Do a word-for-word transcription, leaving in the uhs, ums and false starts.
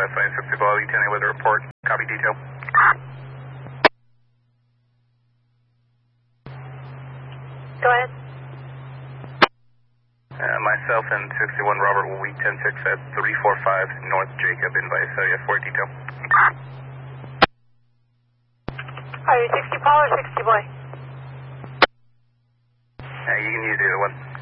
Science sixty below, E ten A weather report. Copy detail. Go ahead. Uh, myself and sixty-one Robert will be ten six at three four five North Jacob in Visalia for detail. Are you sixty Paul or sixty boy? Uh, you can use either one.